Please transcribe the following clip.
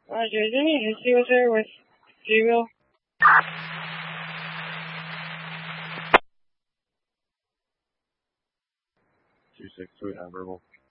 Roger, is any agency with her with G-Wheel? 262 nonverbal.